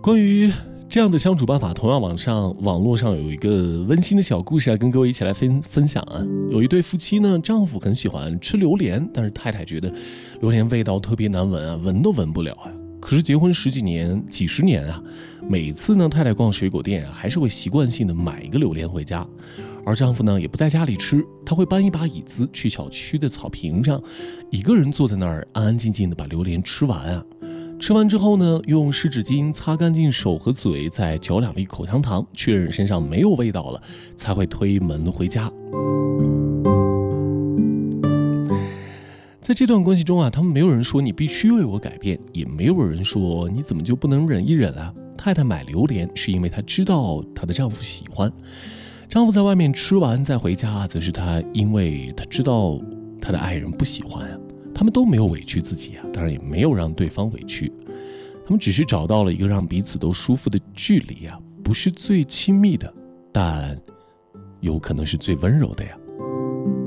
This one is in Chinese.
关于这样的相处办法，同样网络上有一个温馨的小故事跟各位一起来分享啊。有一对夫妻呢，丈夫很喜欢吃榴莲，但是太太觉得榴莲味道特别难闻啊，闻都闻不了啊。可是结婚几十年啊，每次呢太太逛水果店还是会习惯性的买一个榴莲回家，而丈夫呢也不在家里吃，他会搬一把椅子去小区的草坪上，一个人坐在那儿安安静静的把榴莲吃完啊。吃完之后呢，用湿纸巾擦干净手和嘴，再嚼2粒口香糖，确认身上没有味道了，才会推门回家。在这段关系中啊，他们没有人说你必须为我改变，也没有人说你怎么就不能忍一忍啊。太太买榴莲是因为她知道她的丈夫喜欢，丈夫在外面吃完再回家，则是因为他知道他的爱人不喜欢啊。他们都没有委屈自己啊，当然也没有让对方委屈，他们只是找到了一个让彼此都舒服的距离啊，不是最亲密的，但有可能是最温柔的呀。